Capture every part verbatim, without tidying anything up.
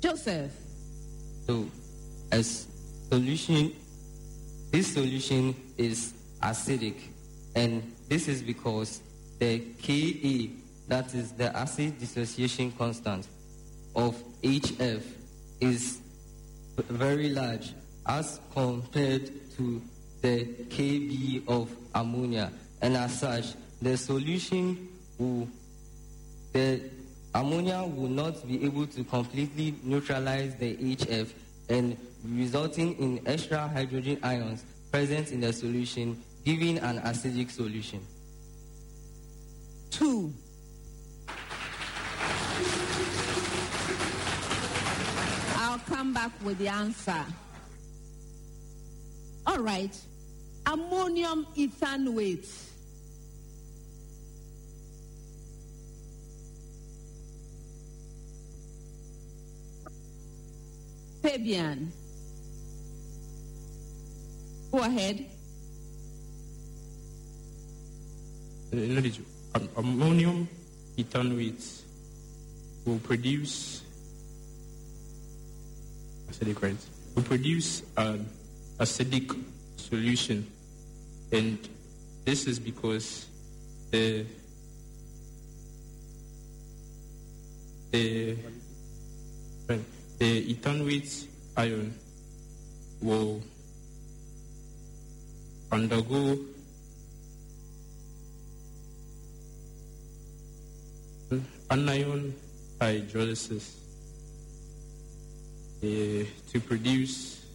Joseph. So, as solution, this solution is acidic, and this is because the Ka, that is the acid dissociation constant of H F, is very large as compared to the Kb of ammonia, and as such, the solution will, the ammonia will not be able to completely neutralize the H F, and resulting in extra hydrogen ions present in the solution, giving an acidic solution. Two. I'll come back with the answer. All right. Ammonium ethanoate. Fabian. Go ahead. Am- Ammonium ethanoate will produce acidic, right? Will produce an acidic solution, and this is because the the the ethanoate ion will undergo anion hydrolysis uh, to produce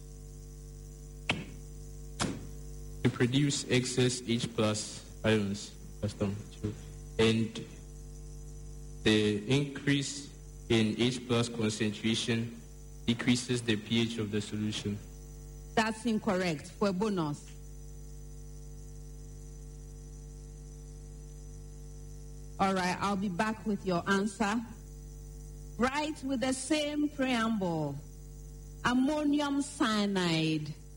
to produce excess H plus ions, and the increase in H plus concentration decreases the pH of the solution. That's incorrect. For a bonus. All right, I'll be back with your answer. Right with the same preamble. Ammonium cyanide.